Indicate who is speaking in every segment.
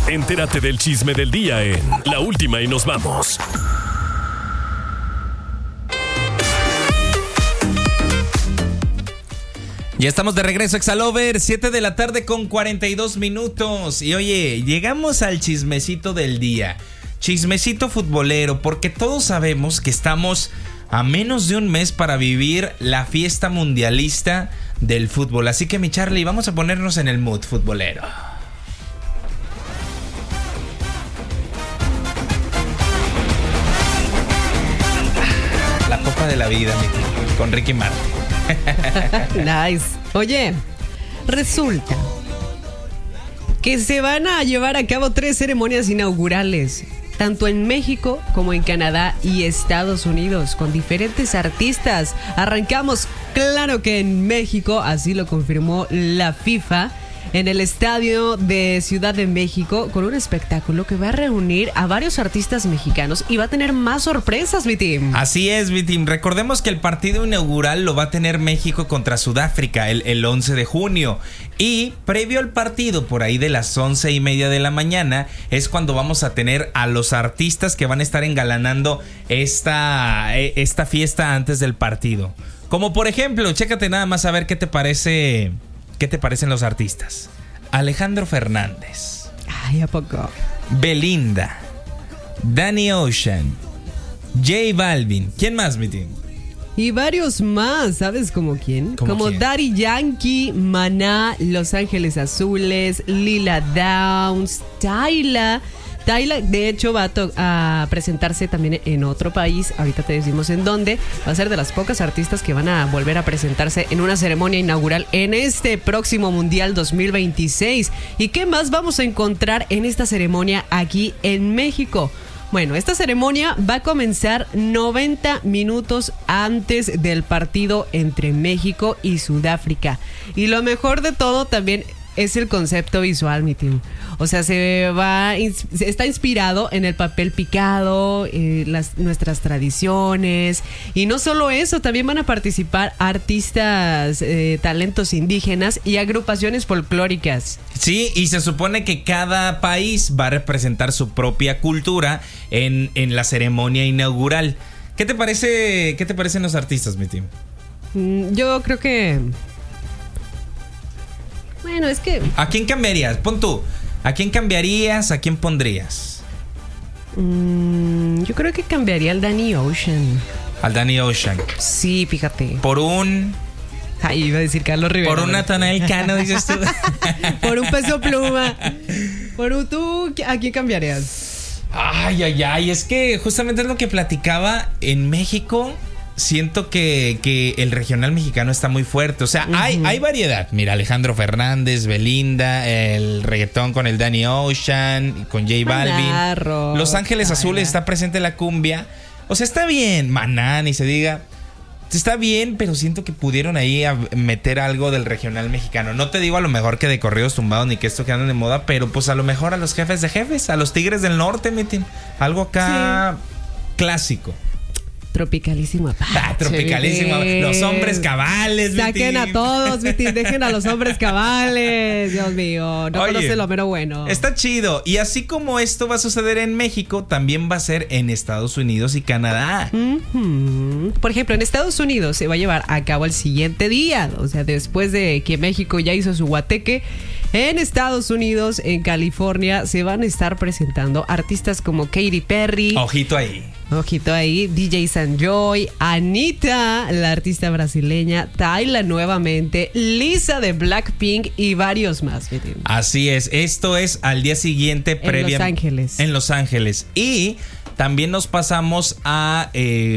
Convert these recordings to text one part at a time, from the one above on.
Speaker 1: Entérate del chisme del día en La Última y Nos Vamos.
Speaker 2: Ya estamos de regreso, Exalover, 7 de la tarde con 42 minutos. Y oye, llegamos al chismecito del día. Chismecito futbolero, porque todos sabemos que estamos a menos de un mes para vivir la fiesta mundialista del fútbol. Así que, mi Charlie, vamos a ponernos en el mood futbolero. La copa de la vida, con Ricky Martin.
Speaker 3: Nice. Oye, resulta que se van a llevar a cabo 3 ceremonias inaugurales, tanto en México como en Canadá y Estados Unidos, con diferentes artistas. Arrancamos, claro que en México, así lo confirmó la FIFA, en el estadio de Ciudad de México, con un espectáculo que va a reunir a varios artistas mexicanos y va a tener más sorpresas, mi team.
Speaker 2: Así es, mi team. Recordemos que el partido inaugural lo va a tener México contra Sudáfrica el 11 de junio. Y previo al partido, por ahí de las 11:30 de la mañana, es cuando vamos a tener a los artistas que van a estar engalanando esta fiesta antes del partido. Como por ejemplo, chécate nada más a ver qué te parece... ¿Qué te parecen los artistas? Alejandro Fernández.
Speaker 3: Ay, ¿a poco?
Speaker 2: Belinda. Danny Ocean. J Balvin. ¿Quién más, mi team?
Speaker 3: Y varios más, ¿sabes cómo quién? Como
Speaker 2: quién?
Speaker 3: Daddy Yankee, Maná, Los Ángeles Azules, Lila Downs, Tyla, de hecho, va a presentarse también en otro país. Ahorita te decimos en dónde. Va a ser de las pocas artistas que van a volver a presentarse en una ceremonia inaugural en este próximo Mundial 2026. ¿Y qué más vamos a encontrar en esta ceremonia aquí en México? Bueno, esta ceremonia va a comenzar 90 minutos antes del partido entre México y Sudáfrica. Y lo mejor de todo también es el concepto visual, mi team. O sea, está inspirado en el papel picado, nuestras tradiciones. Y no solo eso, también van a participar artistas, talentos indígenas y agrupaciones folclóricas.
Speaker 2: Sí, y se supone que cada país va a representar su propia cultura en la ceremonia inaugural. ¿Qué te parecen los artistas, mi team?
Speaker 3: Yo creo que... Bueno, es que...
Speaker 2: ¿A quién cambiarías? Pon tú. ¿A quién cambiarías? ¿A quién pondrías?
Speaker 3: Yo creo que cambiaría al Danny Ocean.
Speaker 2: Al Danny Ocean.
Speaker 3: Sí, fíjate.
Speaker 2: Por un...
Speaker 3: Ay, iba a decir Carlos Rivera.
Speaker 2: Por un Natanael Cano, dices tú.
Speaker 3: Por un Peso Pluma. ¿Tú a quién cambiarías?
Speaker 2: Ay, es que justamente es lo que platicaba en México. Siento que el regional mexicano está muy fuerte. O sea, hay variedad. Mira, Alejandro Fernández, Belinda, el reggaetón con el Danny Ocean, con J Balvin. Los Ángeles Azules, está presente la cumbia. O sea, está bien. Maná, ni se diga. Está bien, pero siento que pudieron ahí meter algo del regional mexicano. No te digo a lo mejor que de corridos tumbados ni que esto que andan de moda, pero pues a lo mejor a los jefes de jefes, a los Tigres del Norte, meten algo acá clásico.
Speaker 3: Tropicalísimo Apache.
Speaker 2: Tropicalísimo. Los hombres cabales.
Speaker 3: Saquen a todos, dejen a los hombres cabales. Dios mío, no conoce lo mero bueno.
Speaker 2: Está chido. Y así como esto va a suceder en México, también va a ser en Estados Unidos y Canadá.
Speaker 3: Por ejemplo, en Estados Unidos se va a llevar a cabo el siguiente día. O sea, después de que México ya hizo su guateque, en Estados Unidos, en California, se van a estar presentando artistas como Katy Perry.
Speaker 2: Ojito ahí,
Speaker 3: DJ Sanjoy, Anitta, la artista brasileña, Tyla nuevamente, Lisa de Blackpink y varios más.
Speaker 2: Así es, esto es al día siguiente previa en Los Ángeles. Y también nos pasamos a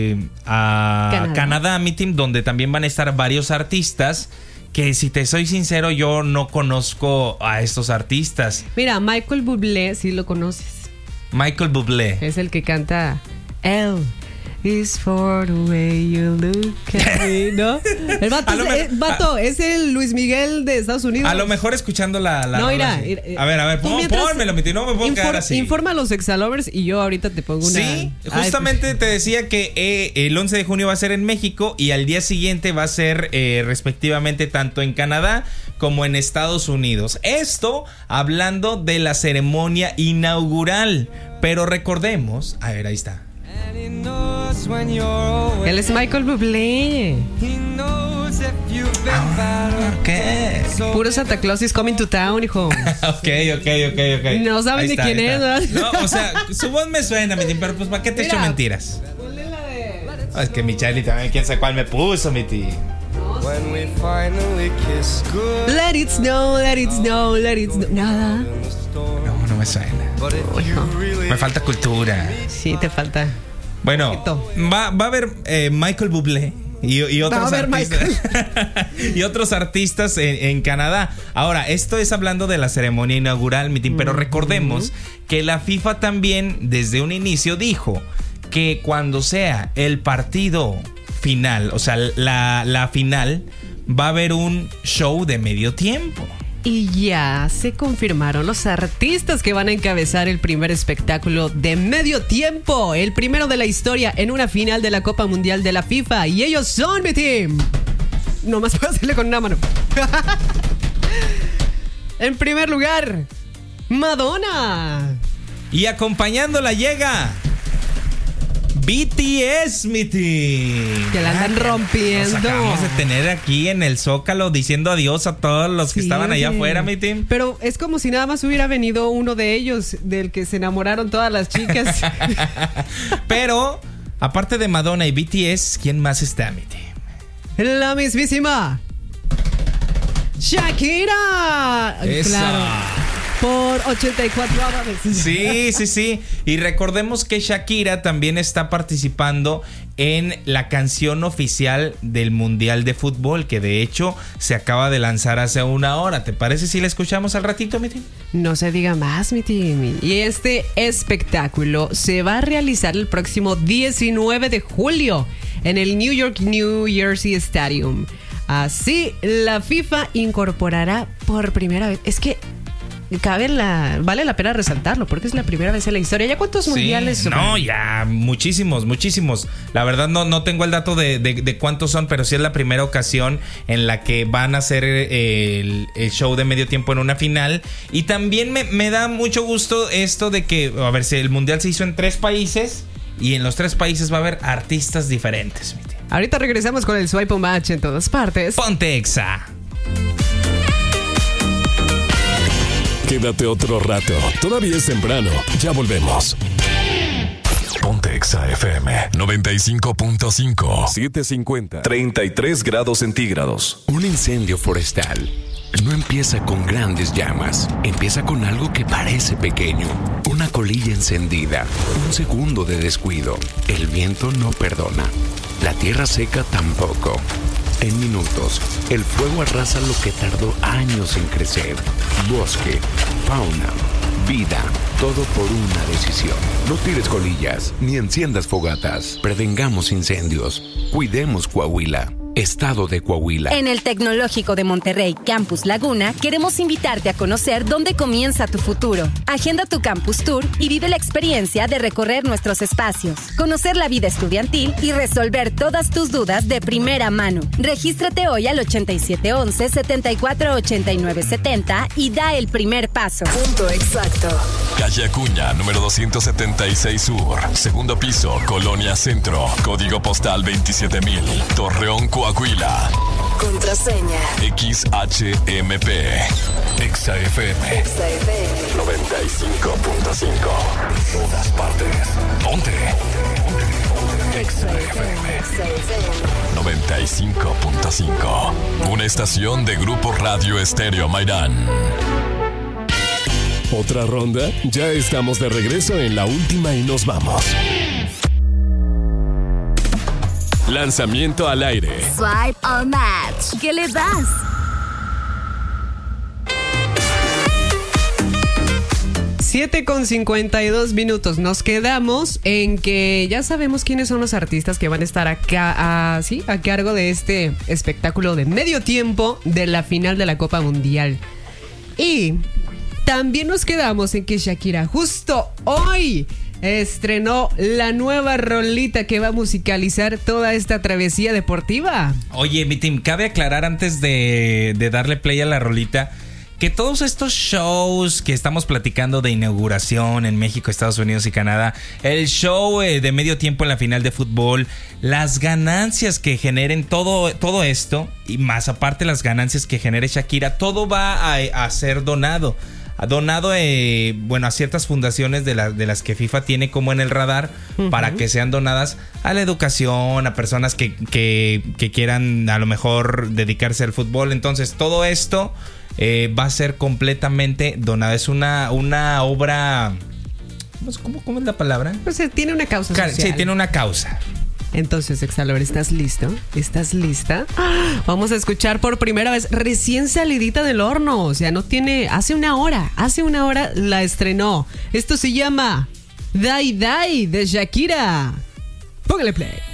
Speaker 2: Canadá, mi team, donde también van a estar varios artistas. Que si te soy sincero, yo no conozco a estos artistas.
Speaker 3: Mira, Michael Bublé, sí lo conoces.
Speaker 2: Michael Bublé.
Speaker 3: Es el que canta L is for the way you look at me, ¿no? El vato, es el Luis Miguel de Estados Unidos.
Speaker 2: A lo mejor escuchando la
Speaker 3: no, mira,
Speaker 2: a ver, pónmelo, no me puedo quedar así.
Speaker 3: Informa a los Exalovers y yo ahorita te pongo una...
Speaker 2: Sí, justamente te decía que el 11 de junio va a ser en México y al día siguiente va a ser respectivamente tanto en Canadá, como en Estados Unidos. Esto hablando de la ceremonia inaugural. Pero recordemos, a ver, ahí está.
Speaker 3: Él es Michael Bublé.
Speaker 2: ¿Qué?
Speaker 3: Puro Santa Claus is coming to town, hijo.
Speaker 2: Ok.
Speaker 3: No saben
Speaker 2: Ahí
Speaker 3: de
Speaker 2: está,
Speaker 3: quién
Speaker 2: ahí
Speaker 3: es,
Speaker 2: está.
Speaker 3: ¿verdad?
Speaker 2: No, o sea, su voz me suena, mi tío, pero pues ¿para qué te echo mentiras? No, es que mi Charlie también, quién sabe cuál me puso, mi tío.
Speaker 3: Let it snow, let it snow, let it snow. Nada.
Speaker 2: No me suena. Me falta cultura.
Speaker 3: Sí, te falta.
Speaker 2: Bueno, va a haber Michael Bublé y otros artistas. Y otros artistas en Canadá. Ahora, esto es hablando de la ceremonia inaugural, mi team, pero recordemos que la FIFA también desde un inicio dijo que cuando sea el partido final, o sea, la final, va a haber un show de medio tiempo.
Speaker 3: Y ya se confirmaron los artistas que van a encabezar el primer espectáculo de medio tiempo, el primero de la historia en una final de la Copa Mundial de la FIFA. Y ellos son, mi team. Nomás puedo hacerle con una mano. En primer lugar, Madonna.
Speaker 2: Y acompañándola llega BTS, mi team.
Speaker 3: Que la andan rompiendo.
Speaker 2: Nos acabamos de tener aquí en el Zócalo diciendo adiós a todos los que estaban allá afuera, mi team.
Speaker 3: Pero es como si nada más hubiera venido uno de ellos, del que se enamoraron todas las chicas.
Speaker 2: Pero, aparte de Madonna y BTS, ¿quién más está, mi team?
Speaker 3: La mismísima Shakira.
Speaker 2: Esa.
Speaker 3: Claro. Por 84 veces.
Speaker 2: Sí. Y recordemos que Shakira también está participando en la canción oficial del Mundial de Fútbol, que de hecho se acaba de lanzar hace una hora. ¿Te parece si la escuchamos al ratito, mi team?
Speaker 3: No se diga más, mi team. Y este espectáculo se va a realizar el próximo 19 de julio en el New Jersey Stadium. Así, la FIFA incorporará por primera vez. Es que vale la pena resaltarlo porque es la primera vez en la historia. ¿Ya cuántos mundiales son?
Speaker 2: No, ya muchísimos. La verdad no tengo el dato de cuántos son, pero sí es la primera ocasión en la que van a hacer el show de medio tiempo en una final. Y también me da mucho gusto esto de que, a ver, si el mundial se hizo en 3 países y en los 3 países va a haber artistas diferentes.
Speaker 3: Ahorita regresamos con el Swipe Match en todas partes.
Speaker 2: Ponte Exa.
Speaker 1: Quédate otro rato. Todavía es temprano. Ya volvemos. Ponte Exa FM 95.5 750
Speaker 4: 33 grados centígrados.
Speaker 5: Un incendio forestal no empieza con grandes llamas. Empieza con algo que parece pequeño. Una colilla encendida. Un segundo de descuido. El viento no perdona. La tierra seca tampoco. En minutos, el fuego arrasa lo que tardó años en crecer. Bosque, fauna, vida, todo por una decisión. No tires colillas, ni enciendas fogatas. Prevengamos incendios. Cuidemos Coahuila. Estado de Coahuila.
Speaker 6: En el Tecnológico de Monterrey, Campus Laguna, queremos invitarte a conocer dónde comienza tu futuro. Agenda tu Campus Tour y vive la experiencia de recorrer nuestros espacios, conocer la vida estudiantil y resolver todas tus dudas de primera mano. Regístrate hoy al 8711-748970 y da el primer paso.
Speaker 7: Punto exacto.
Speaker 1: Calle Acuña, número 276 Sur, segundo piso, Colonia Centro, código postal 27000, Torreón, Coahuila.
Speaker 7: Contraseña.
Speaker 1: XHMP. Exa FM.
Speaker 7: Exa FM.
Speaker 1: 95.5. Todas partes. Ponte. Exa FM. 95.5. Una estación de Grupo Radio Estéreo Mairán. ¿Otra ronda? Ya estamos de regreso en la última y nos vamos. Lanzamiento al aire.
Speaker 7: Swipe or match. ¿Qué le das?
Speaker 3: Con 52 minutos. Nos quedamos en que ya sabemos quiénes son los artistas que van a estar acá, a cargo de este espectáculo de medio tiempo de la final de la Copa Mundial. Y también nos quedamos en que Shakira justo hoy estrenó la nueva rolita que va a musicalizar toda esta travesía deportiva.
Speaker 2: Oye, mi team, cabe aclarar antes de darle play a la rolita que todos estos shows que estamos platicando de inauguración en México, Estados Unidos y Canadá, el show de medio tiempo en la final de fútbol, las ganancias que generen todo esto, y más aparte las ganancias que genere Shakira, todo va a ser donado. A ciertas fundaciones de las que FIFA tiene como en el radar, para que sean donadas a la educación, a personas que quieran a lo mejor dedicarse al fútbol. Entonces todo esto va a ser completamente donado. Es una obra... ¿Cómo es la palabra?
Speaker 3: Pues tiene una causa social.
Speaker 2: Sí, tiene una causa.
Speaker 3: Entonces, Exalor, ¿estás listo? ¿Estás lista? Vamos a escuchar por primera vez, recién salidita del horno. O sea, no tiene... Hace una hora la estrenó. Esto se llama Die Die de Shakira. Póngale play.